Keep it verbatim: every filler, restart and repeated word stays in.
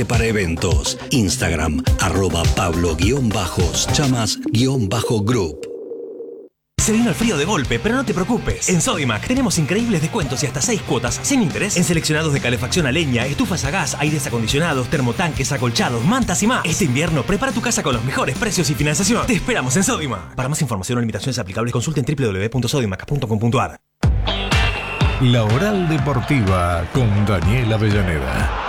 transporte para eventos. Instagram, arroba Pablo-Chamas-Group. Se vino el frío de golpe, pero no te preocupes. En Sodimac tenemos increíbles descuentos y hasta seis cuotas sin interés en seleccionados de calefacción a leña, estufas a gas, aires acondicionados, termotanques, acolchados, mantas y más. Este invierno prepara tu casa con los mejores precios y financiación. Te esperamos en Sodimac. Para más información o limitaciones aplicables, consulten doble u doble u doble u punto sodimac punto com punto a r. La Oral Deportiva con Daniel Avellaneda.